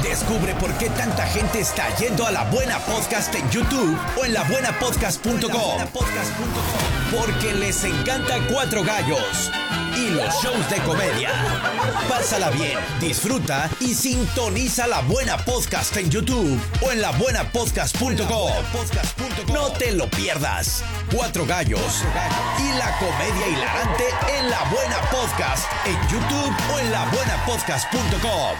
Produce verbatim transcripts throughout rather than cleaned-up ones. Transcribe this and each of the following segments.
Descubre por qué tanta gente está yendo a La Buena Podcast en YouTube o en la buena podcast punto com. Porque les encanta Cuatro Gallos y los shows de comedia. Pásala bien, disfruta y sintoniza La Buena Podcast en YouTube o en la buena podcast punto com. No te lo pierdas. Cuatro Gallos y la comedia hilarante en La Buena Podcast en YouTube o en la buena podcast punto com.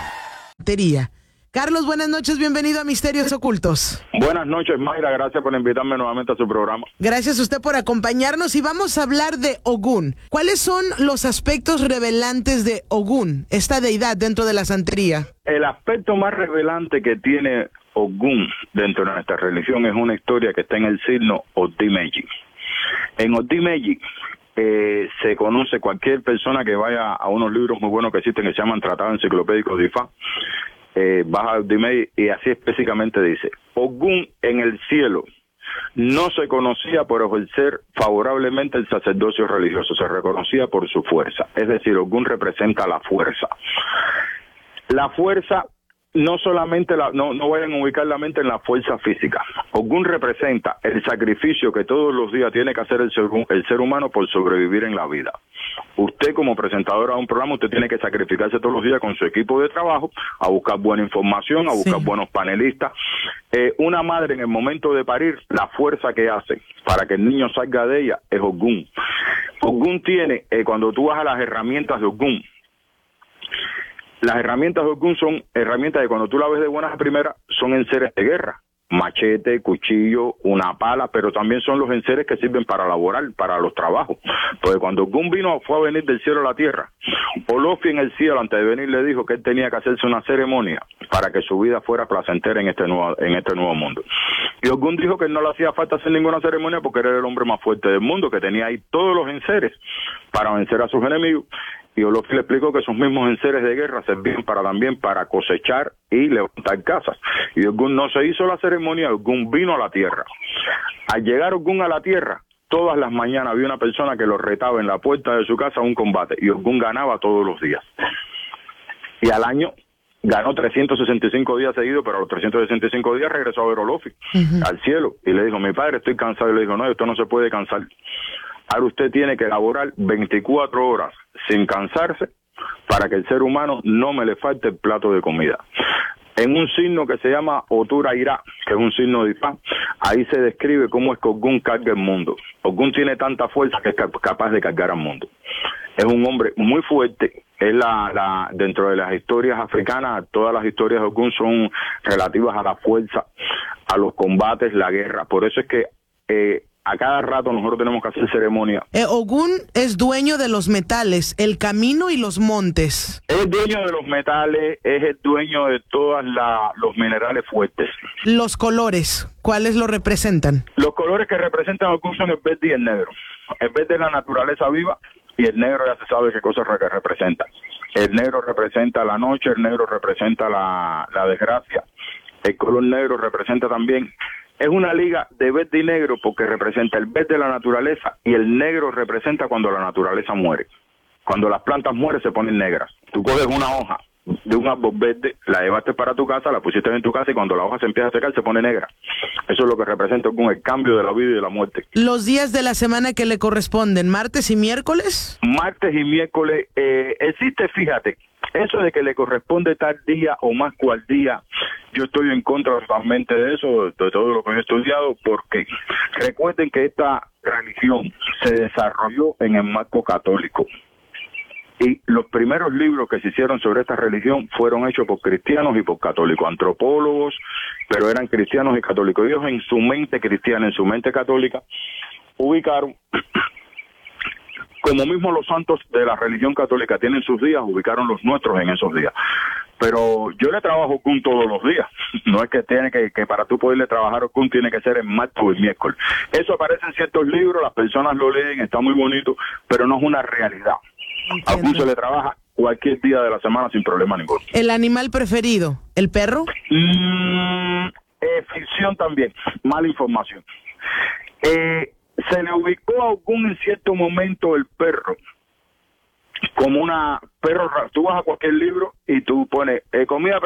Carlos, buenas noches, bienvenido a Misterios Ocultos. Buenas noches, Mayra, gracias por invitarme nuevamente a su programa. Gracias a usted por acompañarnos y vamos a hablar de Ogún. ¿Cuáles son los aspectos revelantes de Ogún, esta deidad dentro de la santería? El aspecto más revelante que tiene Ogún dentro de nuestra religión es una historia que está en el signo Odimeji. En Odimeji eh, se conoce cualquier persona que vaya a unos libros muy buenos que existen que se llaman Tratados Enciclopédicos de Ifá. Eh, baja al Dimei y así específicamente dice: Ogún en el cielo no se conocía por ejercer favorablemente el sacerdocio religioso, se reconocía por su fuerza. Es decir, Ogún representa la fuerza. La fuerza, no solamente, la, no, no vayan a ubicar la mente en la fuerza física. Ogún representa el sacrificio que todos los días tiene que hacer el ser, el ser humano por sobrevivir en la vida. Usted como presentadora de un programa, usted tiene que sacrificarse todos los días con su equipo de trabajo, a buscar buena información, a buscar sí. buenos panelistas. Eh, una madre en el momento de parir, la fuerza que hace para que el niño salga de ella es Ogún. Ogún tiene, eh, cuando tú vas a las herramientas de Ogún, las herramientas de Ogún son herramientas que cuando tú la ves de buenas a primeras son enseres de guerra. Machete, cuchillo, una pala, pero también son los enseres que sirven para laborar, para los trabajos. Porque cuando Ogún vino, fue a venir del cielo a la tierra, Olofi en el cielo, antes de venir, le dijo que él tenía que hacerse una ceremonia para que su vida fuera placentera en este nuevo, en este nuevo mundo. Y Ogún dijo que no le hacía falta hacer ninguna ceremonia porque era el hombre más fuerte del mundo, que tenía ahí todos los enseres para vencer a sus enemigos. Y Olofi le explicó que esos mismos enseres de guerra servían para también para cosechar y levantar casas. Y Ogún no se hizo la ceremonia, Ogún vino a la tierra. Al llegar Ogún a la tierra, todas las mañanas había una persona que lo retaba en la puerta de su casa a un combate. Y Ogún ganaba todos los días. Y al año ganó trescientos sesenta y cinco días seguidos, pero a los trescientos sesenta y cinco días regresó a ver a Olofi, uh-huh. al cielo. Y le dijo: mi padre, estoy cansado. Y le dijo: no, esto no se puede cansar. Ahora usted tiene que laborar veinticuatro horas sin cansarse para que el ser humano no me le falte el plato de comida. En un signo que se llama Otura Irá, que es un signo de Ifá, ahí se describe cómo es que Ogún carga el mundo. Ogún tiene tanta fuerza que es capaz de cargar al mundo. Es un hombre muy fuerte. Es la, la dentro de las historias africanas, todas las historias de Ogún son relativas a la fuerza, a los combates, la guerra. Por eso es que eh, a cada rato nosotros tenemos que hacer ceremonia. Eh, Ogún es dueño de los metales, el camino y los montes. Es dueño de los metales, es el dueño de todos los minerales fuertes. Los colores, ¿cuáles lo representan? Los colores que representan a Ogún son el verde y el negro. El verde es la naturaleza viva y el negro ya se sabe qué cosas re- representa. El negro representa la noche, el negro representa la, la desgracia. El color negro representa también... Es una liga de verde y negro porque representa el verde de la naturaleza y el negro representa cuando la naturaleza muere. Cuando las plantas mueren se ponen negras. Tú coges una hoja de un árbol verde, la llevaste para tu casa, la pusiste en tu casa y cuando la hoja se empieza a secar se pone negra. Eso es lo que representa con el cambio de la vida y de la muerte. ¿Los días de la semana que le corresponden, martes y miércoles? Martes y miércoles. Eh, existe, fíjate, eso de que le corresponde tal día o más cual día, yo estoy en contra totalmente de eso, de todo lo que he estudiado, porque recuerden que esta religión se desarrolló en el marco católico. Y los primeros libros que se hicieron sobre esta religión fueron hechos por cristianos y por católicos, antropólogos, pero eran cristianos y católicos. Ellos en su mente cristiana, en su mente católica, ubicaron... Como mismo los santos de la religión católica tienen sus días, ubicaron los nuestros en esos días. Pero yo le trabajo Ogún todos los días. No es que tiene que, que para tú poderle trabajar Ogún tiene que ser en martes o el miércoles. Eso aparece en ciertos libros, las personas lo leen, está muy bonito, pero no es una realidad. A Ogún se le trabaja cualquier día de la semana sin problema ninguno. ¿El animal preferido? ¿El perro? Mm, eh, ficción también, mala información. Eh... Se le ubicó a Ogún en cierto momento el perro como una perro. Tú vas a cualquier libro y tú pones eh, comida